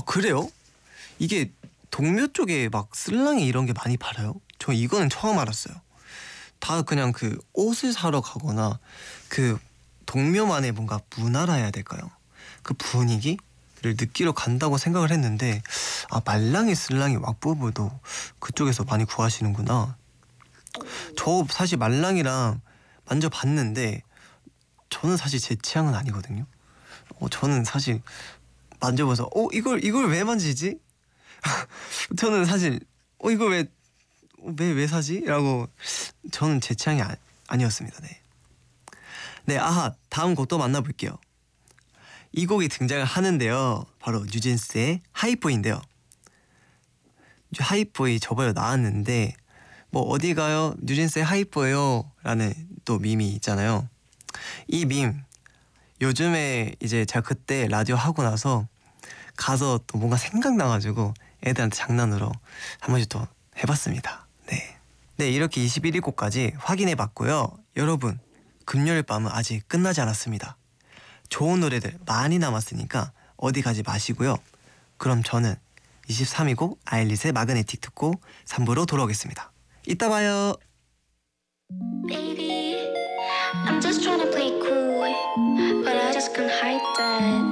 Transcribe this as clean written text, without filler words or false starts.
그래요? 이게 동묘 쪽에 막 슬랑이 이런 게 많이 팔아요? 저 이거는 처음 알았어요. 다 그냥 그 옷을 사러 가거나 그 동묘만의 뭔가 문화라 해야 될까요? 그 분위기를 느끼러 간다고 생각을 했는데 아 말랑이 슬랑이 왁부부도 그쪽에서 많이 구하시는구나. 저 사실 말랑이랑 만져봤는데 저는 사실 제 취향은 아니거든요. 저는 사실 만져봐서 이걸 왜 만지지? 저는 사실 이걸 왜 사지? 라고 저는 제 취향이 아니었습니다. 네. 네, 아하 다음 곡도 만나볼게요. 이 곡이 등장을 하는데요. 바로 뉴진스의 하이보이인데요. 하이보이 저번에 나왔는데 뭐 어디 가요? 뉴진스의 하이보예요 라는 또 밈이 있잖아요. 이 밈 요즘에 이제 제가 그때 라디오 하고 나서 가서 또 뭔가 생각나가지고 애들한테 장난으로 한 번씩 또 해봤습니다. 네. 네, 이렇게 21위곡까지 확인해봤고요. 여러분, 금요일 밤은 아직 끝나지 않았습니다. 좋은 노래들 많이 남았으니까 어디 가지 마시고요. 그럼 저는 23위곡 아일릿의 마그네틱 듣고 3부로 돌아오겠습니다. 이따 봐요. Baby, I'm just trying to play cool, but I just can't hide that.